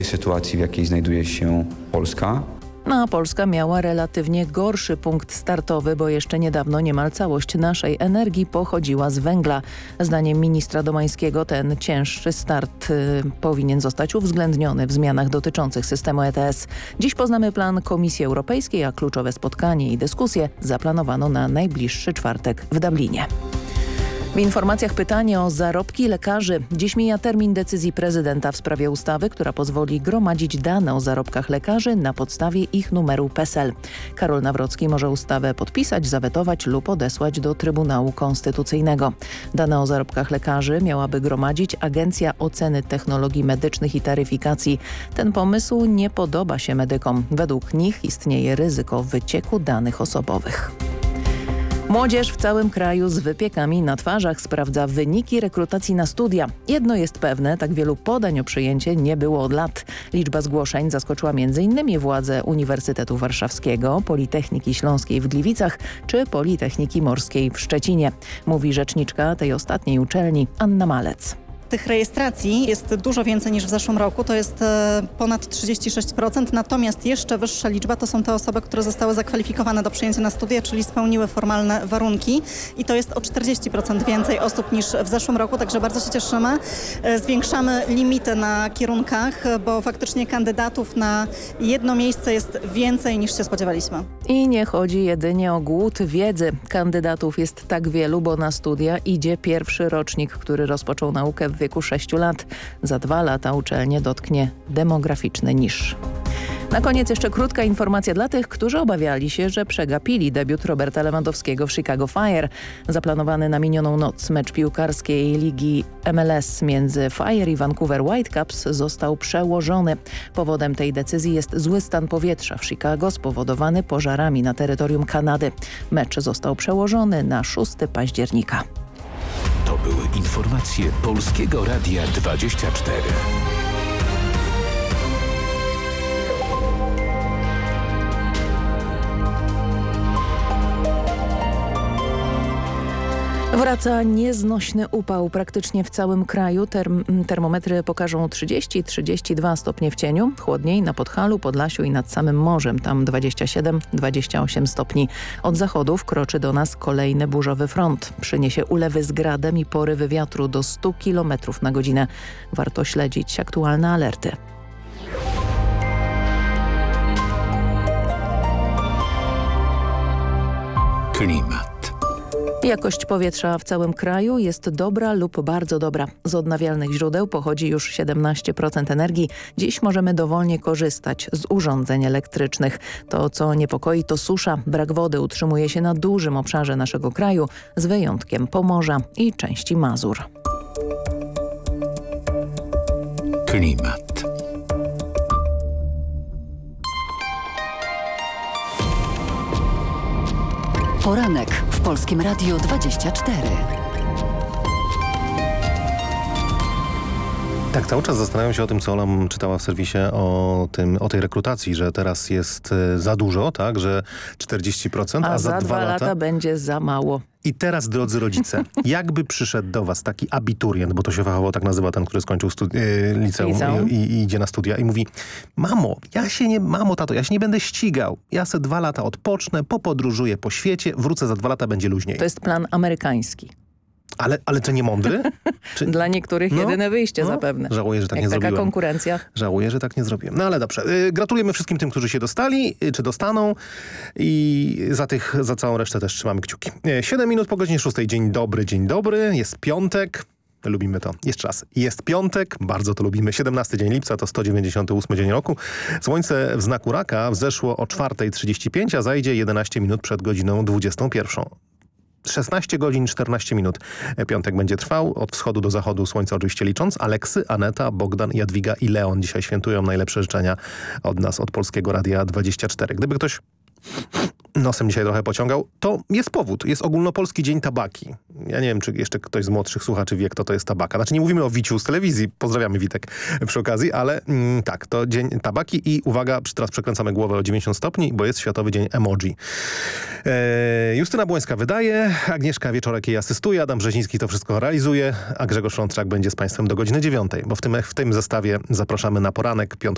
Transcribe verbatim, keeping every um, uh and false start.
sytuacji, w jakiej znajduje się Polska. No a Polska miała relatywnie gorszy punkt startowy, bo jeszcze niedawno niemal całość naszej energii pochodziła z węgla. Zdaniem ministra Domańskiego ten cięższy start y, powinien zostać uwzględniony w zmianach dotyczących systemu E T S. Dziś poznamy plan Komisji Europejskiej, a kluczowe spotkanie i dyskusje zaplanowano na najbliższy czwartek w Dublinie. W informacjach pytanie o zarobki lekarzy. Dziś mija termin decyzji prezydenta w sprawie ustawy, która pozwoli gromadzić dane o zarobkach lekarzy na podstawie ich numeru P E S E L. Karol Nawrocki może ustawę podpisać, zawetować lub odesłać do Trybunału Konstytucyjnego. Dane o zarobkach lekarzy miałaby gromadzić Agencja Oceny Technologii Medycznych i Taryfikacji. Ten pomysł nie podoba się medykom. Według nich istnieje ryzyko wycieku danych osobowych. Młodzież w całym kraju z wypiekami na twarzach sprawdza wyniki rekrutacji na studia. Jedno jest pewne, tak wielu podań o przyjęcie nie było od lat. Liczba zgłoszeń zaskoczyła między innymi władze Uniwersytetu Warszawskiego, Politechniki Śląskiej w Gliwicach czy Politechniki Morskiej w Szczecinie. Mówi rzeczniczka tej ostatniej uczelni Anna Malec. Tych rejestracji jest dużo więcej niż w zeszłym roku, to jest ponad trzydzieści sześć procent, natomiast jeszcze wyższa liczba to są te osoby, które zostały zakwalifikowane do przyjęcia na studia, czyli spełniły formalne warunki i to jest o czterdzieści procent więcej osób niż w zeszłym roku, także bardzo się cieszymy. Zwiększamy limity na kierunkach, bo faktycznie kandydatów na jedno miejsce jest więcej niż się spodziewaliśmy. I nie chodzi jedynie o głód wiedzy. Kandydatów jest tak wielu, bo na studia idzie pierwszy rocznik, który rozpoczął naukę w wieku sześciu lat. Za dwa lata uczelnię dotknie demograficzny niż. Na koniec jeszcze krótka informacja dla tych, którzy obawiali się, że przegapili debiut Roberta Lewandowskiego w Chicago Fire. Zaplanowany na minioną noc mecz piłkarskiej ligi M L S między Fire i Vancouver Whitecaps został przełożony. Powodem tej decyzji jest zły stan powietrza w Chicago spowodowany pożarami na terytorium Kanady. Mecz został przełożony na szóstego października. To były informacje Polskiego Radia dwadzieścia cztery. Wraca nieznośny upał praktycznie w całym kraju. Term termometry pokażą trzydzieści trzydzieści dwa stopnie w cieniu. Chłodniej na Podhalu, Podlasiu i nad samym morzem. Tam dwadzieścia siedem dwadzieścia osiem stopni. Od zachodu wkroczy do nas kolejny burzowy front. Przyniesie ulewy z gradem i porywy wiatru do stu kilometrów na godzinę. Warto śledzić aktualne alerty. Klimat. Jakość powietrza w całym kraju jest dobra lub bardzo dobra. Z odnawialnych źródeł pochodzi już siedemnaście procent energii. Dziś możemy dowolnie korzystać z urządzeń elektrycznych. To, co niepokoi, to susza. Brak wody utrzymuje się na dużym obszarze naszego kraju, z wyjątkiem Pomorza i części Mazur. Klimat. Poranek w Polskim Radiu dwadzieścia cztery. Tak, cały czas zastanawiam się o tym, co Ola czytała w serwisie o, tym, o tej rekrutacji, że teraz jest y, za dużo, tak, że czterdzieści procent, a, a za, za dwa lata... lata będzie za mało. I teraz, drodzy rodzice, jakby przyszedł do was taki abiturient, bo to się fachowo tak nazywa, ten, który skończył studi- y, liceum, liceum. I, i idzie na studia i mówi: mamo, ja się nie, mamo, tato, ja się nie będę ścigał. Ja se dwa lata odpocznę, popodróżuję po świecie, wrócę za dwa lata, będzie luźniej. To jest plan amerykański. Ale, ale to nie mądry? Czy... Dla niektórych no, jedyne wyjście no, zapewne. Żałuję, że tak Jak nie taka zrobiłem. konkurencja. Żałuję, że tak nie zrobiłem. No ale dobrze. Yy, gratulujemy wszystkim tym, którzy się dostali, yy, czy dostaną i za tych, za całą resztę też trzymamy kciuki. Yy, siedem minut po godzinie szóstej. Dzień dobry, dzień dobry. Jest piątek. Lubimy to. Jeszcze raz. Jest piątek, bardzo to lubimy. siedemnasty dzień lipca to sto dziewięćdziesiąty ósmy dzień roku. Słońce w znaku raka wzeszło o czwarta trzydzieści pięć, a zajdzie jedenaście minut przed godziną dwudziestą pierwszą. szesnaście godzin czternaście minut. Piątek będzie trwał. Od wschodu do zachodu słońca oczywiście licząc. Aleksy, Aneta, Bogdan, Jadwiga i Leon dzisiaj świętują. Najlepsze życzenia od nas, od Polskiego Radia dwadzieścia cztery. Gdyby ktoś nosem dzisiaj trochę pociągał, to jest powód. Jest ogólnopolski dzień tabaki. Ja nie wiem, czy jeszcze ktoś z młodszych słuchaczy wie, kto to jest tabaka. Znaczy nie mówimy o Wiciu z telewizji. Pozdrawiamy, Witek, przy okazji, ale mm, tak, to dzień tabaki i uwaga, teraz przekręcamy głowę o dziewięćdziesiąt stopni, bo jest Światowy Dzień Emoji. E, Justyna Błońska wydaje, Agnieszka Wieczorek jej asystuje, Adam Brzeziński to wszystko realizuje, a Grzegorz Lączak będzie z państwem do godziny dziewiątej, bo w tym, w tym zestawie zapraszamy na poranek piątkowy